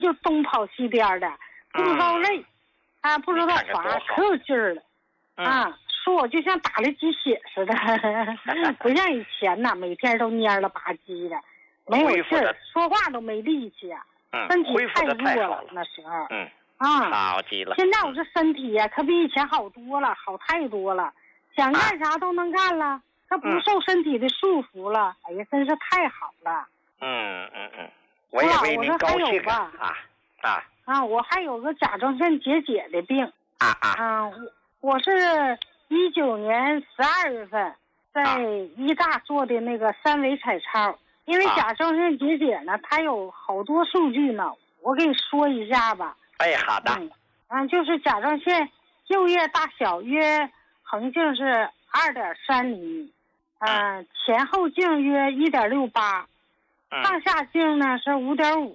就东跑西颠的，不知道累，不知道耍，可有劲儿了，说我就像打了鸡血似的，不像以前呐，每天都蔫了吧唧的，没有劲儿，说话都没力气啊，身体太弱了那时候， 好极了。 现在我这身体呀，可比以前好多了，好太多了，想干啥都能干了，他不受身体的束缚了，哎呀，真是太好了。 我也为您高兴我还有个甲状腺结节的病我是19年12月份在医大做的那个3维彩超，因为甲状腺结节呢，它有好多数据呢，我给你说一下吧。 好的。 就是甲状腺右叶大小约横径是2.3厘米，前后径约1.68，上下径呢是5.5。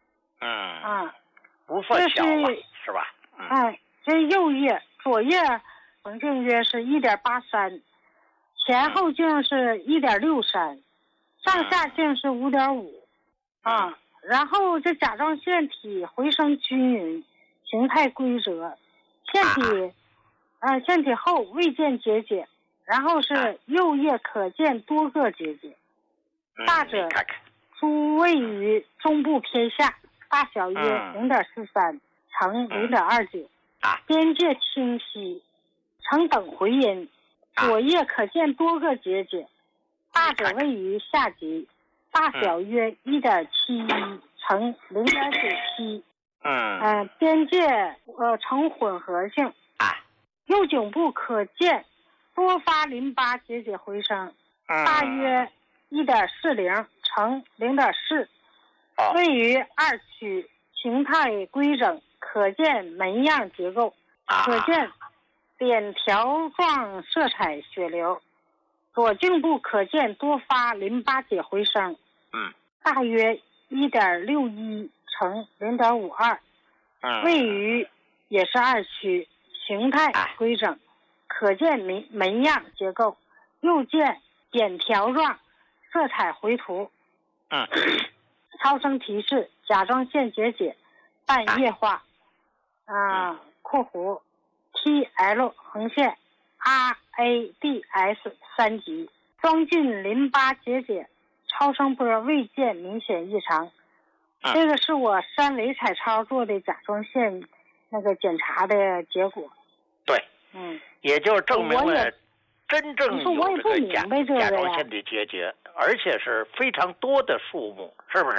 不算小了，是吧？ 这右叶左叶横径约是1.83，前后径是1.63，上下径是5.5。然后这甲状腺体回声均匀，形态规则，腺体后未见结节，然后是右叶可见多个结节，大者诸位于中部偏下，大小约0.43乘0.29，边界清晰，呈等回音，左叶可见多个结节，大者位于下级，大小约1.71乘0.97，边界呈混合性，右颈部可见多发淋巴结节回声，大约1.40乘0.4，位于2区，形态规整，可见门样结构，可见扁条状色彩血流，左颈部可见多发淋巴结回声，大约1.61乘0.52，位于也是2区，形态规整，可见门样结构，右见扁条状色彩回图。超声提示甲状腺结节半液化括弧 TL 横线 RADS 3级，双近淋巴结节超声波未见明显异常。这个是我3维彩超做的甲状腺那个检查的结果。 对，也就证明了真正有这个甲状腺的结节，而且是非常多的数目，是不是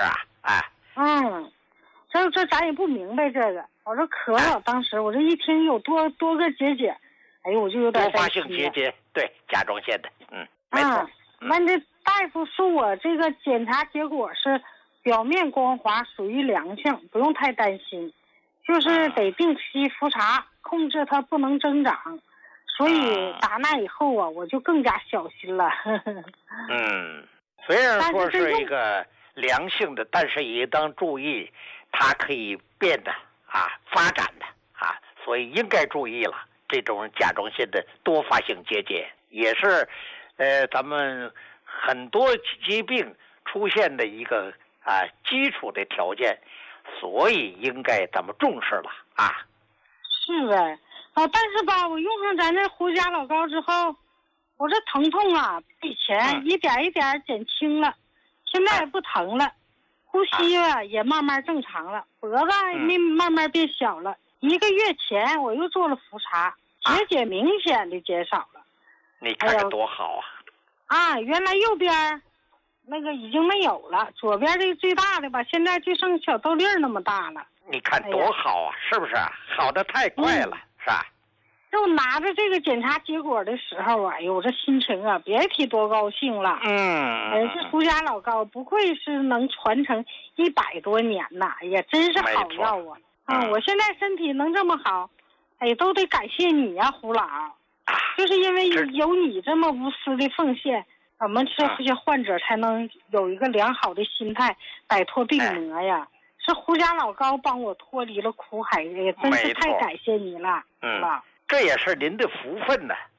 这咱也不明白这个。我说可了，当时我这一听有多个结节，哎呦，我就有点多发性结节，对，甲状腺的，没错。 完这大夫说我这个检查结果是表面光滑，属于良性，不用太担心，就是得定期复查，控制它不能增长。所以打那以后我就更加小心了。 虽然说是一个良性的，但是也当注意，它可以变的发展的所以应该注意了。这种甲状腺的多发性结节也是咱们很多疾病出现的一个基础的条件，所以应该咱们重视了是呗。但是吧，我用上咱这胡甲老膏之后，我这疼痛比以前一点一点减轻了，现在也不疼了，呼吸也慢慢正常了，脖子也慢慢变小了。1个月前我又做了复查，结节明显的减少了。 你看看多好原来右边那个已经没有了，左边这个最大的吧，现在就剩小豆粒那么大了。 你看多好是不是？好的太快了，是吧？ 就拿着这个检查结果的时候哎呦，我这心情别提多高兴了。这胡甲老膏不愧是能传承100多年呐，也真是好药我现在身体能这么好，都得感谢你胡老。就是因为有你这么无私的奉献，我们这些患者才能有一个良好的心态，摆脱病魔呀。是胡甲老膏帮我脱离了苦海，也真是太感谢你了。 这也是您的福分呢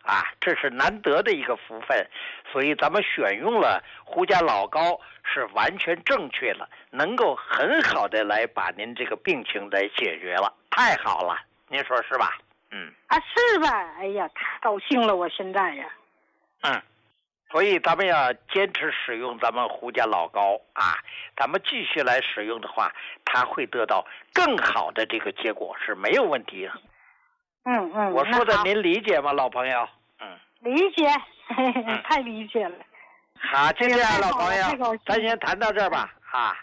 啊，这是难得的一个福分，所以咱们选用了胡家老膏是完全正确了，能够很好的来把您这个病情来解决了，太好了，您说是吧？ 是吧？哎呀，太高兴了，我现在呀。 所以咱们要坚持使用咱们胡家老膏啊，咱们继续来使用的话，它会得到更好的这个结果是没有问题的。我说的您理解吗，老朋友？ 理解，太理解了。 好，就这样，老朋友，咱先谈到这儿吧。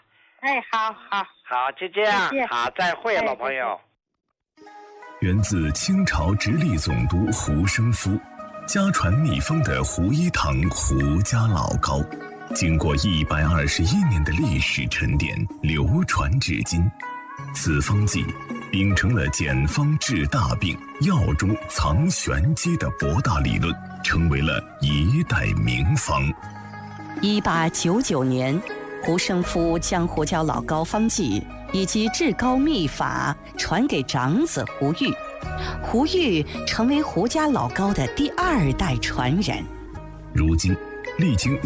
好，就这样。好，再会，老朋友。 源自清朝直隶总督胡生夫家传秘方的胡一堂胡家老膏，经过121年的历史沉淀，流传至今。此方剂秉承了简方治大病、药中藏玄机的博大理论，成为了一代名方。 1899年，胡生夫将胡家老膏方剂以及治膏秘法传给长子胡玉，胡玉成为胡家老膏的第2代传人。 如今，历经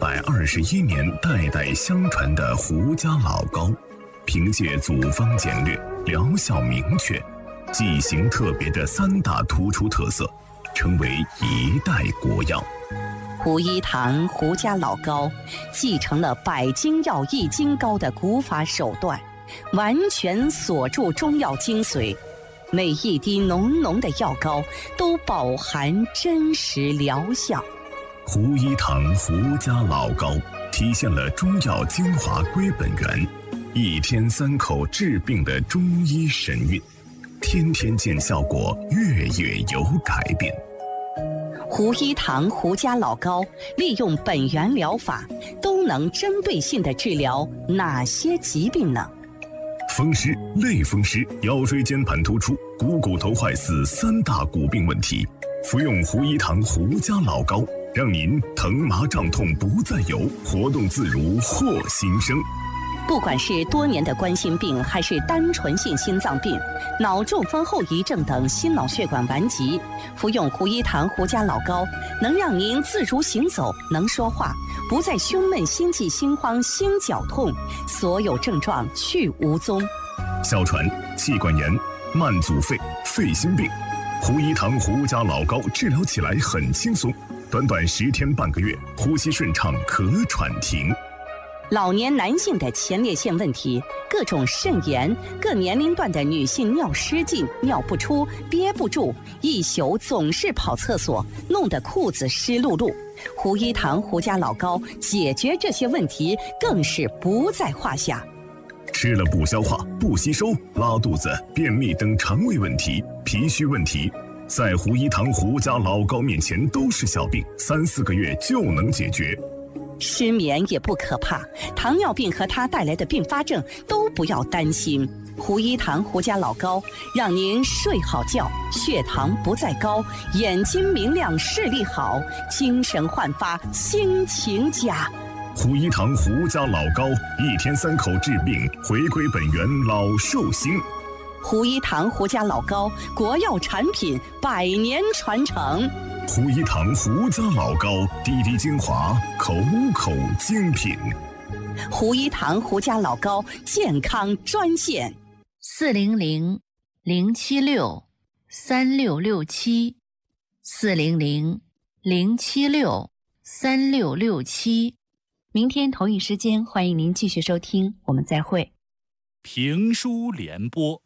121年代代相传的胡家老膏，凭借组方简略、疗效明确、剂型特别的3大突出特色，成为一代国药。 胡一堂胡家老膏继承了百金药易筋膏的古法手段，完全锁住中药精髓，每一滴浓浓的药膏都饱含真实疗效。 胡一堂胡家老膏体现了中药精华归本源，1天3口治病的中医神韵，天天见效果，月月有改变。 胡一堂胡家老膏利用本源疗法，都能针对性地治疗哪些疾病呢？ 风湿、类风湿、腰椎间盘突出、股骨头坏死3大骨病问题，服用胡一堂胡家老膏，让您疼麻胀痛不再有，活动自如获新生。 不管是多年的冠心病，还是单纯性心脏病、脑中风后遗症等心脑血管顽疾，服用胡一堂胡家老膏，能让您自如行走，能说话，不再胸闷、心悸、心慌、心绞痛，所有症状去无踪。 哮喘、气管炎、慢阻肺、肺心病，胡一堂胡家老膏治疗起来很轻松，短短10天半个月，呼吸顺畅，咳喘停。 老年男性的前列腺问题，各种肾炎，各年龄段的女性尿失禁、尿不出、憋不住，一宿总是跑厕所，弄得裤子湿漉漉。胡一堂胡家老膏解决这些问题更是不在话下。 吃了不消化、不吸收、拉肚子、便秘等肠胃问题、脾虚问题，在胡一堂胡家老膏面前都是小病，3、4个月就能解决。 失眠也不可怕，糖尿病和它带来的并发症都不要担心。胡一堂胡家老膏让您睡好觉，血糖不再高，眼睛明亮，视力好，精神焕发，心情佳。 胡一堂胡家老膏1天3口治病，回归本源，老寿星。 胡一堂胡家老膏，国药产品，100年传承。 胡一堂胡家老膏，滴滴精华，口口精品。 胡一堂胡家老膏健康专线 400-076-3667，400-076-3667。明天同一时间，欢迎您继续收听，我们再会。 评书联播。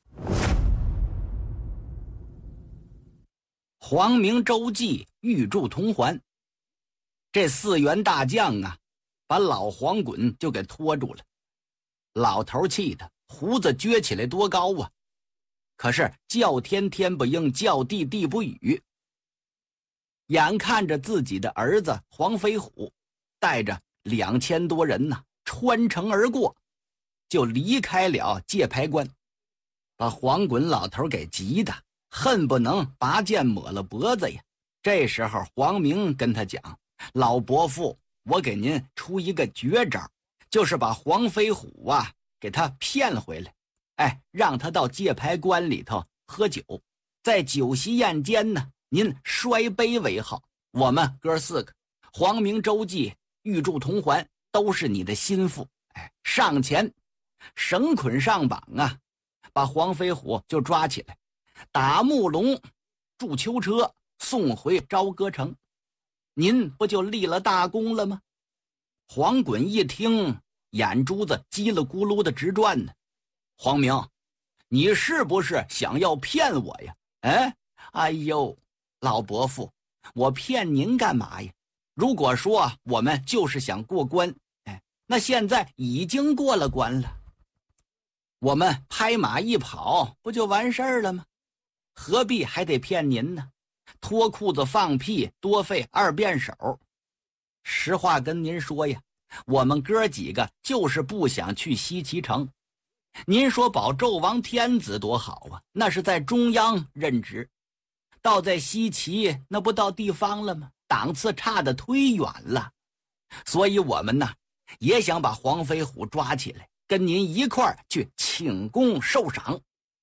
黄明周记玉铸铜环，这4员大将啊，把老黄滚就给拖住了。老头气得胡子撅起来多高啊！可是叫天天不应，叫地地不语。眼看着自己的儿子黄飞虎带着2000多人呢，穿城而过，就离开了界牌关，把黄滚老头给急的恨不能拔剑抹了脖子呀！这时候黄明跟他讲：“老伯父，我给您出一个绝招，就是把黄飞虎啊给他骗回来，让他到界牌关里头喝酒，在酒席宴间呢， 您摔杯为号，我们哥4个黄明、周记、玉柱、铜环都是你的心腹。上前绳捆上绑啊，把黄飞虎就抓起来，打木龙，筑囚车，送回朝歌城。您不就立了大功了吗？黄衮一听，眼珠子叽里咕噜的直转呢。黄明，你是不是想要骗我呀？哎呦，老伯父，我骗您干嘛呀？如果说我们就是想过关，那现在已经过了关了，我们拍马一跑不就完事儿了吗？何必还得骗您呢？脱裤子放屁多费2遍手。实话跟您说呀，我们哥几个就是不想去西岐城。您说保纣王天子多好啊，那是在中央任职，到在西岐那不到地方了吗？档次差得忒远了。所以我们呢也想把黄飞虎抓起来，跟您一块儿去请功受赏。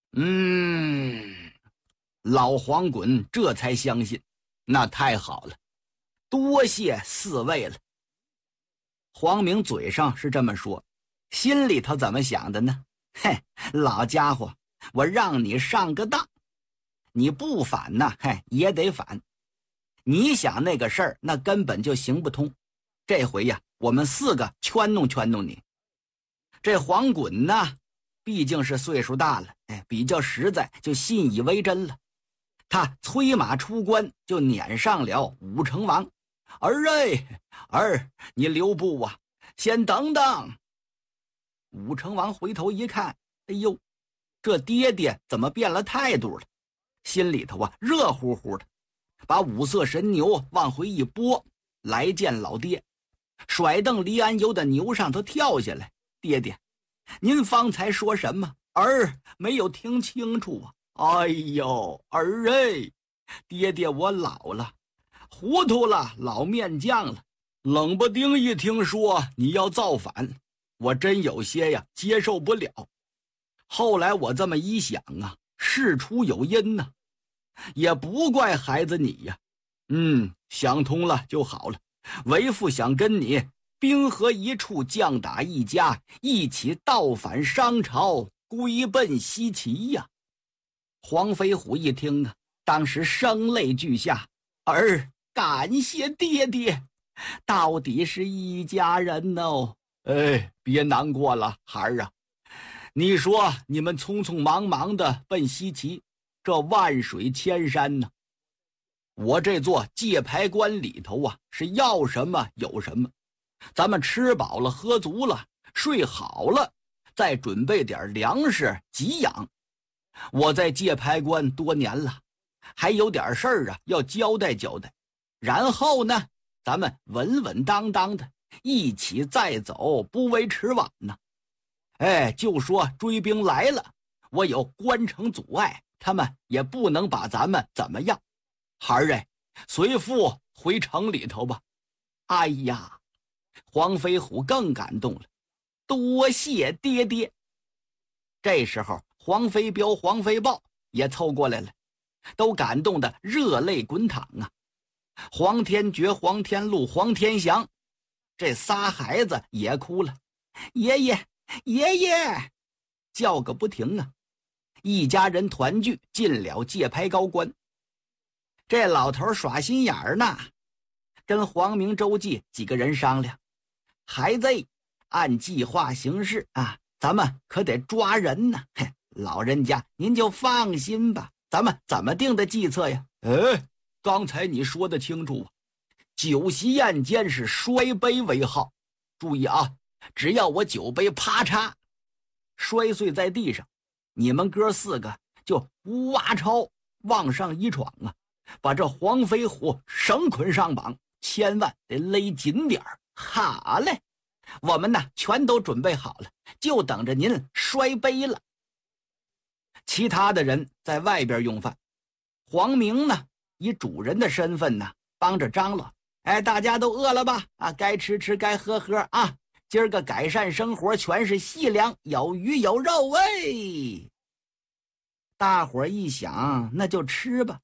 老黄衮这才相信，那太好了，多谢4位了。黄明嘴上是这么说，心里头怎么想的呢？老家伙，我让你上个当，你不反呢，也得反。你想那个事儿，那根本就行不通。这回呀，我们4个圈弄圈弄你。这黄衮呢，毕竟是岁数大了，比较实在，就信以为真了。他催马出关，就撵上了武成王。儿，你留步啊，先等等。武成王回头一看，哎呦，这爹爹怎么变了态度了？心里头热乎乎的，把5色神牛往回一拨，来见老爹，甩蹬离鞍由的牛上头跳下来。爹爹，您方才说什么？儿没有听清楚啊。哎呦，儿爹爹我老了，糊涂了，老面将了。冷不丁一听说你要造反，我真有些接受不了。后来我这么一想啊，事出有因呢，也不怪孩子你呀。想通了就好了。为父想跟你兵合一处，将打一家，一起倒反商朝，归奔西岐呀。黄飞虎一听啊，当时声泪俱下。儿感谢爹爹，到底是一家人哦。别难过了，孩儿啊。你说你们匆匆忙忙的奔西岐，这万水千山呢，我这座界牌关里头是要什么有什么。咱们吃饱了喝足了，睡好了，再准备点粮食给养。我在界牌关多年了，还有点事儿要交代交代。然后呢，咱们稳稳当当的一起再走，不为迟晚呢。就说追兵来了，我有关城阻碍，他们也不能把咱们怎么样。孩儿随父回城里头吧。哎呀，黄飞虎更感动了，多谢爹爹。这时候黄飞彪、黄飞豹也凑过来了，都感动得热泪滚淌啊。黄天觉、黄天禄、黄天祥这仨孩子也哭了，爷爷爷爷叫个不停啊。一家人团聚进了界牌高关。这老头耍心眼儿呢，跟黄明、周记几个人商量，孩子按计划行事啊，咱们可得抓人呢。老人家您就放心吧，咱们怎么定的计策呀？刚才你说的清楚，酒席宴间是摔杯为号。注意啊，只要我酒杯啪嚓摔碎在地上，你们哥4个就呜哇超往上一闯啊，把这黄飞虎绳捆上绑，千万得勒紧点儿。好嘞，我们呢全都准备好了，就等着您摔杯了。其他的人在外边用饭，黄明呢以主人的身份呢帮着张罗。大家都饿了吧？该吃吃，该喝喝啊！今儿个改善生活，全是细粮，有鱼有肉。大伙儿一想，那就吃吧，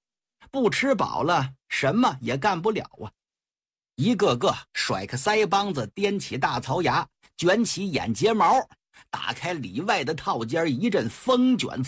不吃饱了什么也干不了啊！一个个甩开腮帮子，掂起大槽牙，卷起眼睫毛，打开里外的套间，一阵风卷